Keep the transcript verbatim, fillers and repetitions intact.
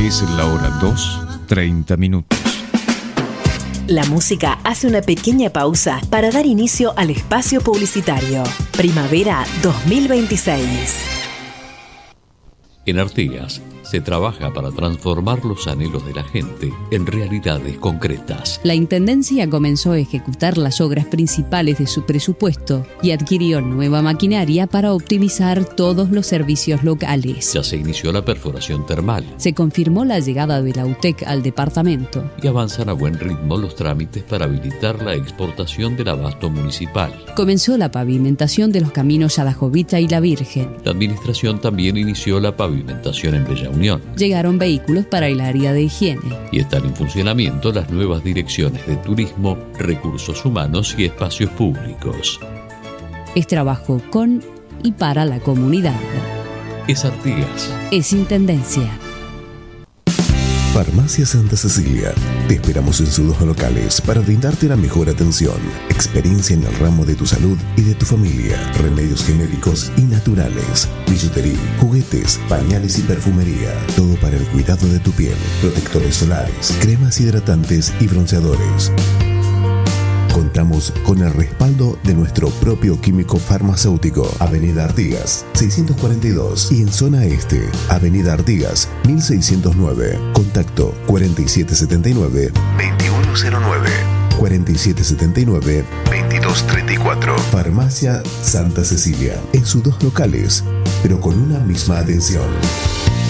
Es la hora dos, treinta minutos. La música hace una pequeña pausa para dar inicio al espacio publicitario. Primavera dos mil veintiséis. En Artigas se trabaja para transformar los anhelos de la gente en realidades concretas. La Intendencia comenzó a ejecutar las obras principales de su presupuesto y adquirió nueva maquinaria para optimizar todos los servicios locales. Ya se inició la perforación termal. Se confirmó la llegada de la U T E C al departamento. Y avanzan a buen ritmo los trámites para habilitar la exportación del abasto municipal. Comenzó la pavimentación de los caminos a La Jovita y La Virgen. La administración también inició la pavimentación en Bella Unión. Llegaron vehículos para el área de higiene. Y están en funcionamiento las nuevas direcciones de turismo, recursos humanos y espacios públicos. Es trabajo con y para la comunidad. Es Artigas. Es Intendencia. Farmacia Santa Cecilia. Te esperamos en sus dos locales para brindarte la mejor atención, experiencia en el ramo de tu salud y de tu familia, remedios genéricos y naturales, billutería, juguetes, pañales y perfumería. Todo para el cuidado de tu piel, protectores solares, cremas hidratantes y bronceadores. Contamos con el respaldo de nuestro propio químico farmacéutico. Avenida Artigas, seiscientos cuarenta y dos. Y en zona este, Avenida Artigas, mil seiscientos nueve. Contacto cuarenta y siete setenta y nueve, veintiuno cero nueve. cuarenta y siete setenta y nueve, veintidós treinta y cuatro. Farmacia Santa Cecilia. En sus dos locales, pero con una misma atención.